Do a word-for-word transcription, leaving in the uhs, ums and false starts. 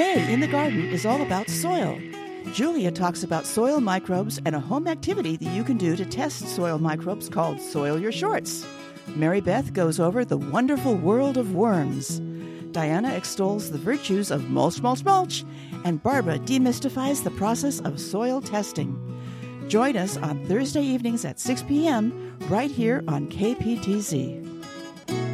May in the Garden is all about soil. Julia talks about soil microbes and a home activity that you can do to test soil microbes called Soil Your Shorts. Mary Beth goes over the wonderful world of worms. Diana extols the virtues of mulch, mulch, mulch, and Barbara demystifies the process of soil testing. Join us on Thursday evenings at six p.m. right here on K P T Z.